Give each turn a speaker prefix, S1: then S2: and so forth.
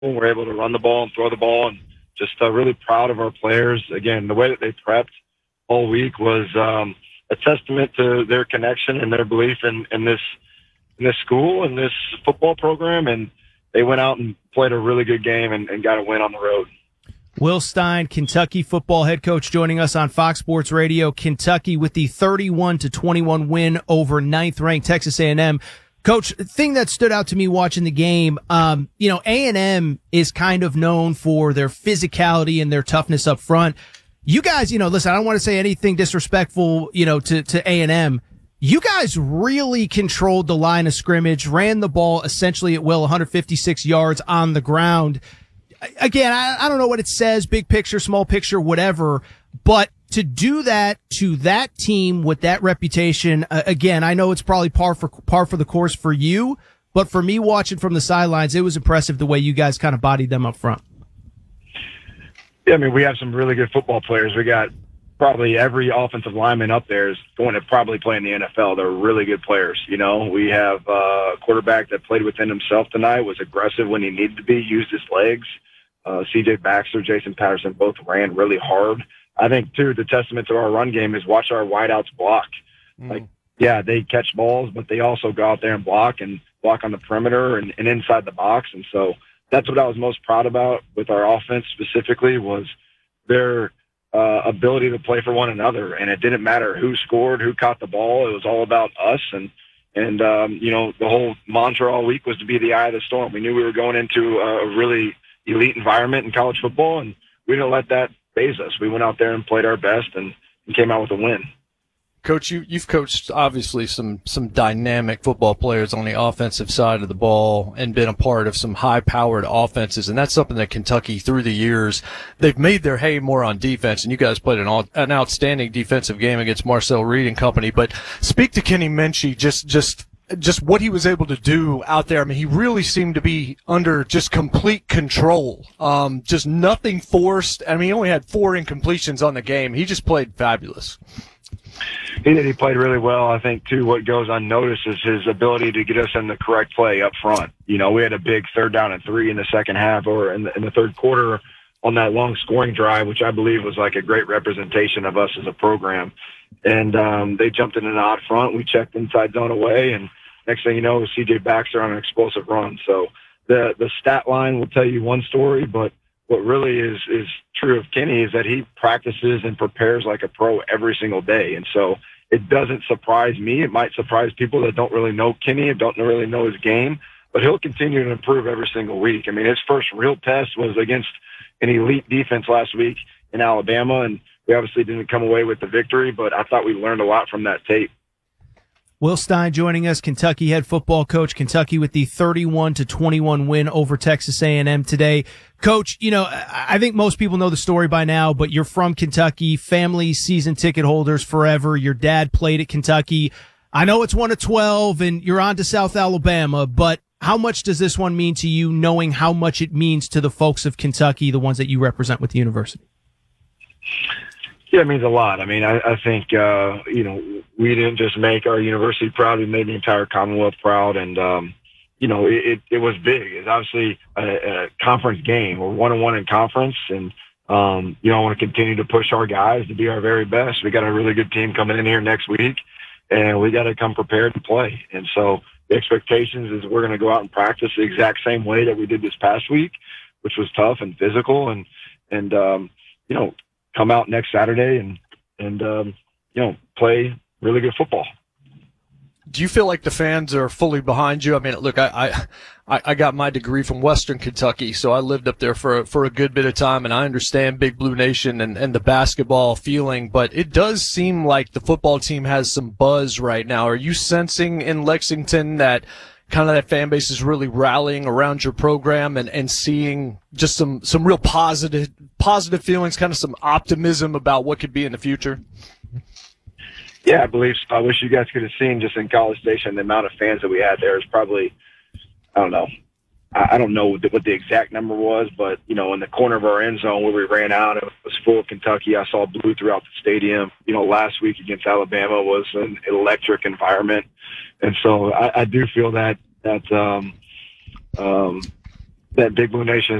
S1: We're able to run the ball and throw the ball, and just really proud of our players. Again, the way that they prepped all week was a testament to their connection and their belief in this school and this football program, and they went out and played a really good game and got a win on the road.
S2: Will Stein, Kentucky football head coach, joining us on Fox Sports Radio. Kentucky with the 31-21 win over ninth-ranked Texas A&M. Coach, the thing that stood out to me watching the game, A&M is kind of known for their physicality and their toughness up front. You guys, listen, I don't want to say anything disrespectful, to A&M. You guys really controlled the line of scrimmage, ran the ball essentially at will, 156 yards on the ground. Again, I don't know what it says, big picture, small picture, whatever, but to do that to that team with that reputation, again, I know it's probably par for the course for you, but for me watching from the sidelines, it was impressive the way you guys kind of bodied them up front.
S1: Yeah, I mean, we have some really good football players. We got probably every offensive lineman up there is going to probably play in the NFL. They're really good players. We have a quarterback that played within himself tonight, was aggressive when he needed to be, used his legs. C.J. Baxter, Jason Patterson both ran really hard. I think, too, the testament to our run game is watch our wideouts block. They catch balls, but they also go out there and block on the perimeter and inside the box. And so that's what I was most proud about with our offense specifically was their ability to play for one another. And it didn't matter who scored, who caught the ball. It was all about us. And the whole mantra all week was to be the eye of the storm. We knew we were going into a really elite environment in college football, and we didn't let that phase us. We went out there and played our best and came out with a win.
S3: Coach, you've coached obviously some dynamic football players on the offensive side of the ball and been a part of some high-powered offenses, and that's something that Kentucky, through the years, they've made their hay more on defense, and you guys played an outstanding defensive game against Marcel Reed and company. But speak to Kenny Minchey, just what he was able to do out there. I mean, he really seemed to be under just complete control. Just nothing forced. I mean, he only had 4 incompletions on the game. He just played fabulous.
S1: He did. He played really well. I think, too, what goes unnoticed is his ability to get us in the correct play up front. We had a big 3rd down and 3 in the second half or in the third quarter on that long scoring drive, which I believe was like a great representation of us as a program. And they jumped in an odd front. We checked inside zone away, and next thing you know, it was C.J. Baxter on an explosive run. So the stat line will tell you one story, but what really is true of Kenny is that he practices and prepares like a pro every single day. And so it doesn't surprise me. It might surprise people that don't really know Kenny and don't really know his game, but he'll continue to improve every single week. I mean, his first real test was against an elite defense last week in Alabama, and we obviously didn't come away with the victory, but I thought we learned a lot from that tape.
S2: Will Stein joining us, Kentucky head football coach. Kentucky with the 31-21 win over Texas A&M today. Coach, I think most people know the story by now, but you're from Kentucky, family season ticket holders forever. Your dad played at Kentucky. I know it's 1 of 12 and you're on to South Alabama, but how much does this one mean to you, knowing how much it means to the folks of Kentucky, the ones that you represent with the university?
S1: Yeah, it means a lot. I mean, I think, we didn't just make our university proud. We made the entire Commonwealth proud. And, it was big. It's obviously a conference game. We're 1-1 in conference. And, I want to continue to push our guys to be our very best. We got a really good team coming in here next week, and we got to come prepared to play. And so the expectations is we're going to go out and practice the exact same way that we did this past week, which was tough and physical and come out next Saturday and play really good football.
S3: Do you feel like the fans are fully behind you? I mean, look, I got my degree from Western Kentucky, so I lived up there for a good bit of time, and I understand Big Blue Nation and the basketball feeling, but it does seem like the football team has some buzz right now. Are you sensing in Lexington that kind of that fan base is really rallying around your program and seeing just some real positive feelings, kind of some optimism about what could be in the future?
S1: Yeah, I believe so. I wish you guys could have seen just in College Station the amount of fans that we had there is probably, I don't know. I don't know what the exact number was, but, in the corner of our end zone where we ran out, it was full of Kentucky. I saw blue throughout the stadium. Last week against Alabama was an electric environment. And so I do feel that that Big Blue Nation